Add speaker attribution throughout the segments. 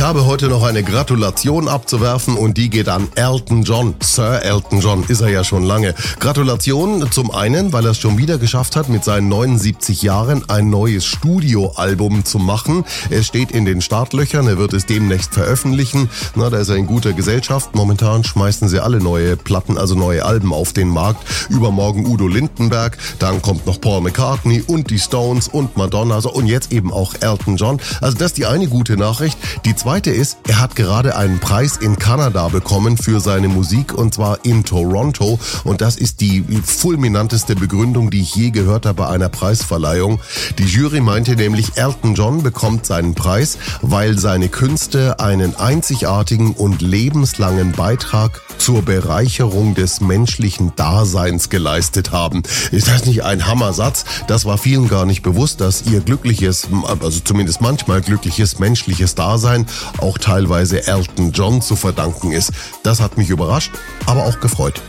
Speaker 1: habe heute noch eine Gratulation abzuwerfen und die geht an Elton John. Sir Elton John ist er ja schon lange. Gratulation zum einen, weil er es schon wieder geschafft hat, mit seinen 79 Jahren ein neues Studioalbum zu machen. Es steht in den Startlöchern, er wird es demnächst veröffentlichen. Da ist er in guter Gesellschaft. Momentan schmeißen sie alle neue Platten, also neue Alben auf den Markt. Übermorgen Udo Lindenberg, dann kommt noch Paul McCartney und die Stones und Madonna und jetzt eben auch Elton John. Also das ist die eine gute Nachricht. Die zweite ist, er hat gerade einen Preis in Kanada bekommen für seine Musik und zwar in Toronto und das ist die fulminanteste Begründung, die ich je gehört habe bei einer Preisverleihung. Die Jury meinte nämlich, Elton John bekommt seinen Preis, weil seine Künste einen einzigartigen und lebenslangen Beitrag zur Bereicherung des menschlichen Daseins geleistet haben. Ist das nicht ein Hammersatz? Das war vielen gar nicht bewusst, dass ihr glückliches, also zumindest manchmal glückliches menschliches Dasein auch teilweise Elton John zu verdanken ist. Das hat mich überrascht, aber auch gefreut.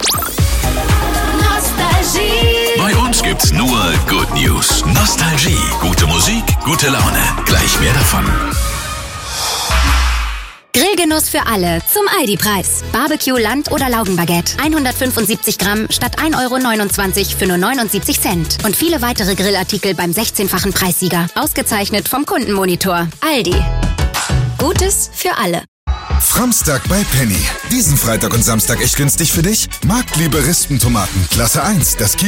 Speaker 2: Bei uns gibt's nur Good News. Nostalgie, gute Musik, gute Laune. Gleich mehr davon.
Speaker 3: Grillgenuss für alle zum Aldi-Preis. Barbecue, Land- oder Laugenbaguette. 175 Gramm statt 1,29 € für nur 79 Cent. Und viele weitere Grillartikel beim 16-fachen Preissieger. Ausgezeichnet vom Kundenmonitor. Aldi. Gutes für alle.
Speaker 4: Framstag bei Penny. Diesen Freitag und Samstag echt günstig für dich? Marktliebe Rispentomaten, Klasse 1. Das